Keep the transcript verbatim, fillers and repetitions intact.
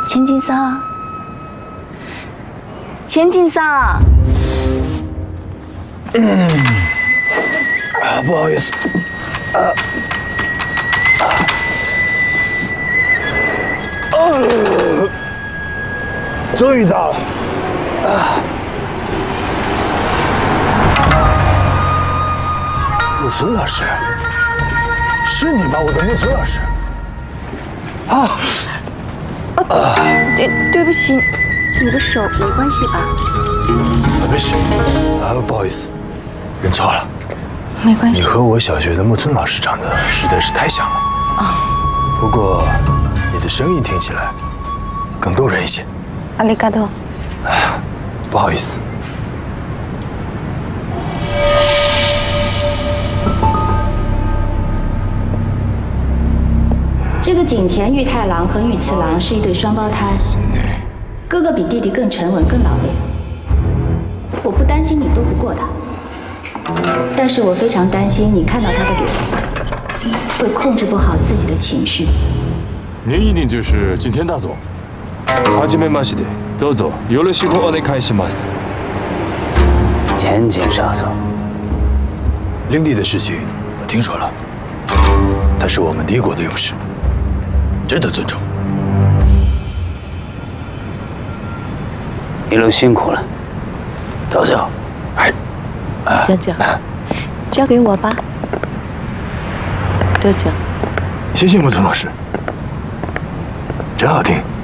千金桑，千金桑。 嗯，啊，不好意思，啊，啊，哦，终于到了，啊，木村老师，是你吧，我的木村老师。啊， 啊，对，对不起，你的手没关系吧？ 啊，没事，啊，不好意思，认错了。 没关系。 你和我小学的木村老师长得实在是太像了。啊，不过你的声音听起来更动人一些。 阿里嘎多。 哎，不好意思。 这个景田玉太郎和玉次郎是一对双胞胎，哥哥比弟弟更沉稳、更老练。我不担心你斗不过他，但是我非常担心你看到他的脸，会控制不好自己的情绪。 您一定就是景田大总。はじめまして、どうぞよろしくお願いします。 千金少佐， 令弟的事情我听说了，他是我们敌国的勇士，值得尊重。 一路辛苦了，走走。 哎， 啊，舅舅，交给我吧。舅舅， 谢谢木村老师，真好听。